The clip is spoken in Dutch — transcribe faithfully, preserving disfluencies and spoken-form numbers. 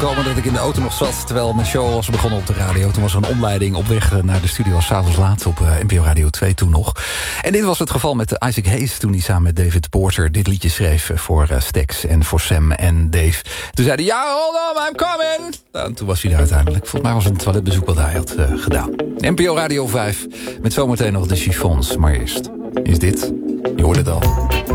gekomen dat ik in de auto nog zat... terwijl mijn show was begonnen op de radio. Toen was er een omleiding op weg naar de studio... s'avonds laat op uh, N P O Radio twee toen nog. En dit was het geval met Isaac Hayes... toen hij samen met David Porter dit liedje schreef... voor uh, Stax en voor Sam en Dave. Toen zei hij, ja, hold on, I'm coming! Nou, en toen was hij er uiteindelijk. Volgens mij was het een toiletbezoek wat hij had uh, gedaan. N P O Radio vijf, met zometeen nog de chiffons. Maar eerst is dit, je hoort het al...